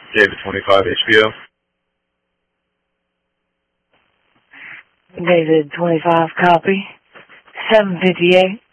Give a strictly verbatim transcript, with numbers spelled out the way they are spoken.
David twenty-five, H B O. David twenty-five, copy. seven fifty-eight.